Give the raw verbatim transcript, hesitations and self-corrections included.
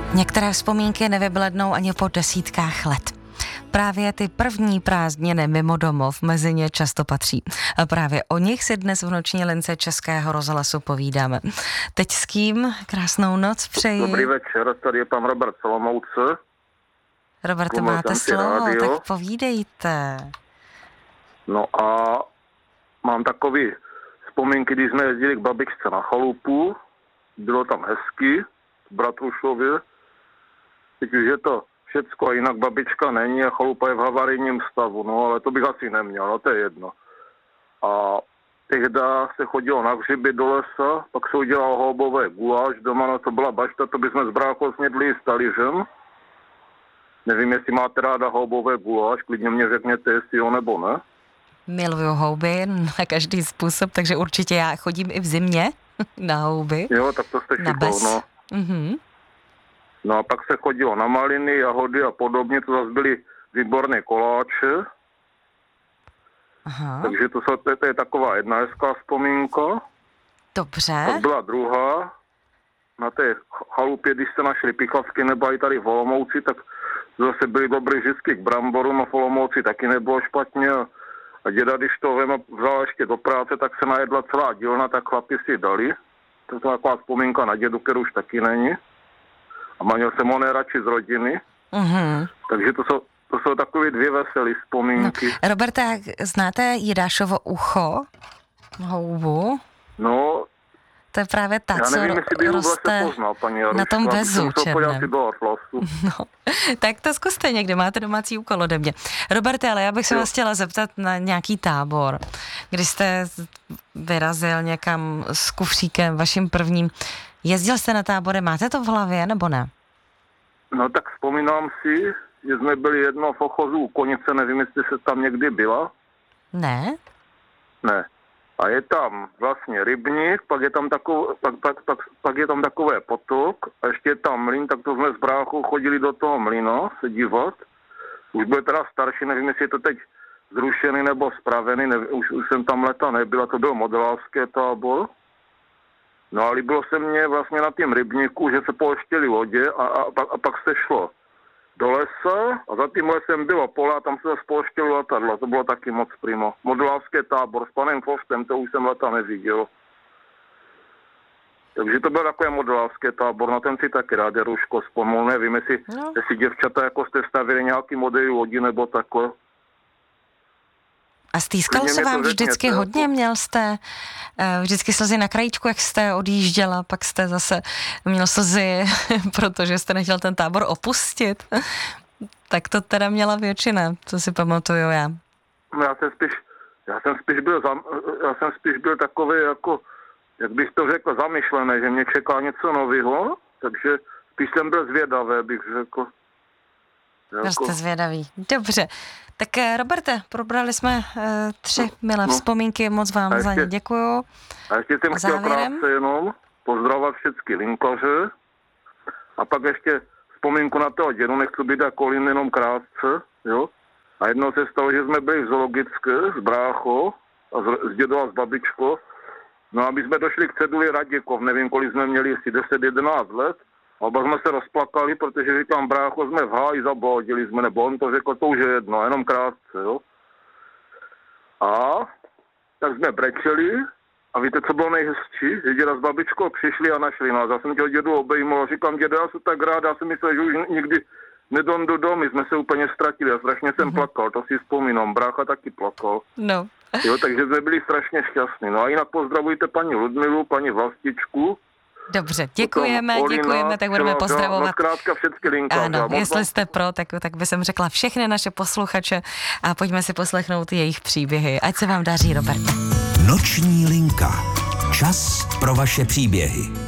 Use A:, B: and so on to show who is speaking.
A: Některé vzpomínky nevyblednou ani po desítkách let. Právě ty první prázdniny mimo domov mezi ně často patří. A právě o nich si dnes v noční lince Českého rozhlasu povídáme. Teď s kým? Krásnou noc přeji.
B: Dobrý večer, tady je pan Robert Olomouce.
A: Roberte, máte slovo, tak povídejte.
B: No a mám takový vzpomínky, když jsme jezdili k babičce na chalupu. Bylo tam hezky, v Bratrušově. Teď už je to všecko, a jinak babička není a chalupa je v havarijním stavu, no ale to bych asi neměl, no to je jedno. A tehda se chodilo na hřiby do lesa, pak se udělal houbové guláš doma, no to byla bašta, to bychom s bráchou snědli s talířem. Nevím, jestli máte ráda houbové guláš, klidně mě řekněte, jestli jo nebo ne.
A: Miluju houby na každý způsob, takže určitě já chodím i v zimě na houby.
B: Jo, tak to jste šikovno.
A: Mhm.
B: No a pak se chodilo na maliny, jahody a podobně, to zase byly výborné koláče.
A: Aha.
B: Takže to, jsou, to, to je taková jedna hezká vzpomínka.
A: Dobře.
B: Pak byla druhá. Na té chalupě, když se našli pichavky nebo i tady v Olomouci, tak zase byly dobrý vždycky k bramborům a v Olomouci taky nebylo špatně. A děda, když to vem vzal ještě do práce, tak se najedla celá dílna, tak chlapi si dali. To je taková vzpomínka na dědu, kterou už taky není. A manžel jsem ho nejradši z rodiny.
A: Mm-hmm.
B: Takže to jsou, to jsou takové dvě veselé vzpomínky.
A: No, Roberte, znáte Jidášovo ucho? Houbu?
B: No,
A: to je právě ta,
B: já
A: co
B: nevím, jestli bych
A: roste
B: poznal, paní Jaruška,
A: na tom vezu černém. No, tak to zkuste někde, máte domácí úkol ode mě. Roberte, ale já bych se vás chtěla zeptat na nějaký tábor, kdy jste vyrazil někam s kufříkem vaším prvním. Jezdil jste na tábory, máte to v hlavě, nebo ne?
B: No tak vzpomínám si, že jsme byli jedno v Ochozu u Konice, nevím, jestli se tam někdy byla.
A: Ne?
B: Ne. A je tam vlastně rybník, pak je tam, takov, pak, pak, pak, pak je tam takový potok a ještě je tam mlýn, tak to jsme s bráchou chodili do toho mlýna se dívat. Už byl teda starší, nevím, jestli je to teď zrušený nebo spravený, nevím, už, už jsem tam leta nebyl, a to byl modelářský tábor. No a líbilo se mně vlastně na tím rybníku, že se pouštěly lodě a, a, a, a pak se šlo do lesa a za tím lesem bylo pole a tam se spouštělo letadla. To bylo taky moc primo. Modelářský tábor s panem Fostem, to už jsem leta neviděl. Takže to byl takový modelářský tábor, na ten si taky rád, Jaruško, vzpomněl. Nevím, jestli, no. jestli děvčata jako jste stavili nějaký modely lodi nebo takhle.
A: A stýskalo se vám vždycky řekněte, hodně? Jako... Měl jste uh, vždycky slzy na krajíčku, jak jste odjížděla, pak jste zase měl slzy, protože jste nechtěl ten tábor opustit. Tak to teda měla většina, co si pamatuju já.
B: Já jsem spíš, já jsem spíš byl, zam, já jsem spíš byl takový jako, jak bych to řekl, zamyšlený, že mě čeká něco nového, takže spíš jsem byl zvědavý, bych řekl.
A: Jako... Jste zvědavý. Dobře. Tak Roberte, probrali jsme uh, tři no, milé no. vzpomínky, moc vám ještě, za ně děkuju.
B: A ještě jsem chtěl krátce jenom pozdravovat všechny linkaře a pak ještě vzpomínku na toho dědu, nechci být jako lin jenom krátce, jo. A jednou se stalo, že jsme byli v zoologické s bráchou a s, s dědou a s babičkou. No aby jsme došli k ceduli Raděkov, nevím, kolik jsme měli, asi deset jedenáct let. A oba jsme se rozplakali, protože říkám, brácho, jsme v háji, zabodili jsme, nebo on to řekl, to už je jedno, jenom krátce, jo. A tak jsme brečeli a víte, co bylo nejhezčí? Že děda s babičkou přišli a našli nás. Já jsem těho dědu obejmul a říkám, děda, já jsem tak rád, já jsem myslel, že už nikdy nedom do domu, jsme se úplně ztratili a strašně jsem mm-hmm. plakal, to si vzpomínám, brácha taky plakal.
A: No.
B: Jo, takže jsme byli strašně šťastní. No a jinak pozdravujte paní Ludmilu, paní Vlastičku.
A: Dobře, děkujeme, Olina, děkujeme, tak budeme pozdravovat.
B: No zkrátka všechny linka.
A: Ano, jestli jste pro, tak, tak by jsem řekla všechny naše posluchače a pojďme si poslechnout jejich příběhy. Ať se vám daří, Roberte.
C: Noční linka. Čas pro vaše příběhy.